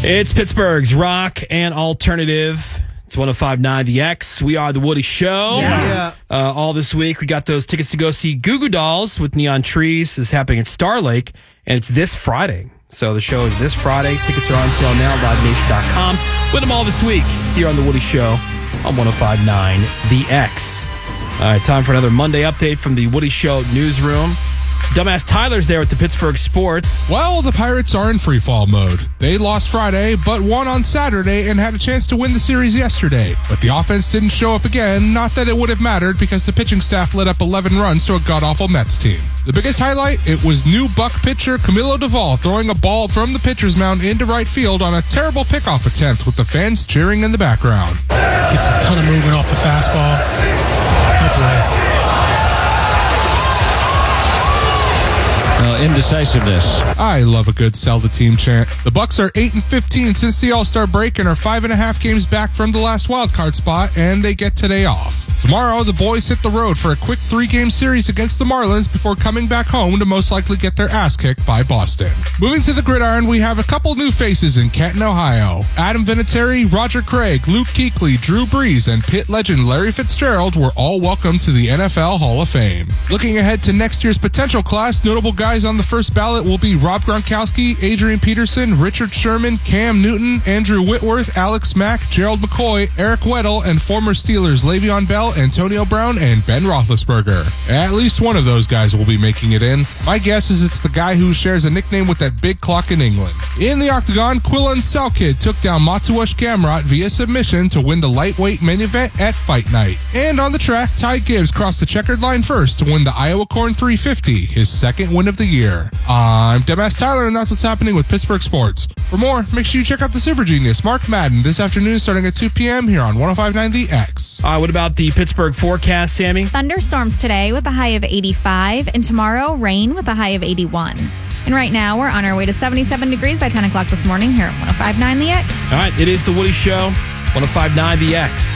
It's Pittsburgh's rock and alternative. It's 105.9 The X. We are The Woody Show. Yeah. All this week, we got those tickets to go see Goo Goo Dolls with Neon Trees. This is happening at Star Lake, and it's this Friday. So the show is this Friday. Tickets are on sale now, livenation.com. With them all this week here on The Woody Show on 105.9 The X. All right, time for another Monday update from the Woody Show newsroom. Dumbass Tyler's there with the Pittsburgh Sports. Well, the Pirates are in freefall mode. They lost Friday, but won on Saturday and had a chance to win the series yesterday. But the offense didn't show up again, not that it would have mattered because the pitching staff let up 11 runs to a god-awful Mets team. The biggest highlight, it was new Buck pitcher Camilo Doval throwing a ball from the pitcher's mound into right field on a terrible pickoff attempt with the fans cheering in the background. Gets a ton of movement off the fastball. Good play. Indecisiveness. I love a good sell the team chant. The Bucks are 8-15 since the All-Star break and are 5.5 games back from the last wildcard spot, and they get today off. Tomorrow, the boys hit the road for a quick 3-game series against the Marlins before coming back home to most likely get their ass kicked by Boston. Moving to the gridiron, we have a couple new faces in Canton, Ohio. Adam Vinatieri, Roger Craig, Luke Kuechly, Drew Brees, and Pitt legend Larry Fitzgerald were all welcomed to the NFL Hall of Fame. Looking ahead to next year's potential class, notable guys on the first ballot will be Rob Gronkowski, Adrian Peterson, Richard Sherman, Cam Newton, Andrew Whitworth, Alex Mack, Gerald McCoy, Eric Weddle, and former Steelers Le'Veon Bell, Antonio Brown, and Ben Roethlisberger. At least one of those guys will be making it in. My guess is it's the guy who shares a nickname with that big clock in England. In the octagon, Quillan Selkid took down Matuash Gamrot via submission to win the lightweight main event at Fight Night. And on the track, Ty Gibbs crossed the checkered line first to win the Iowa Corn 350, his second win of the year. I'm Dumbass Tyler, and that's what's happening with Pittsburgh Sports. For more, make sure you check out the Super Genius, Mark Madden, this afternoon starting at 2 p.m. here on 105.9 The X. What about the Pittsburgh forecast, Sammy? Thunderstorms today with a high of 85, and tomorrow rain with a high of 81. And right now, we're on our way to 77 degrees by 10 o'clock this morning here at 105.9 The X. All right, it is The Woody Show, 105.9 The X.